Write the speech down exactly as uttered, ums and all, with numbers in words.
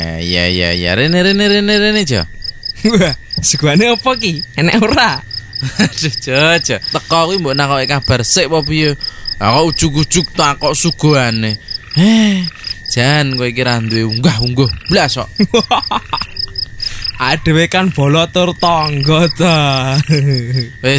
Iya iya iya rene rene rene rene Jo. Wah, sugane apa ki? Enek ora? Aduh Jo, teko kuwi mbok nakoki kabar sik apa piye? Aku ujug-ujug takok suguhane. Eh, jan kowe iki ra duwe unggah-ungguh blas kok. Adewe kan bolo tur tangga ta. Wis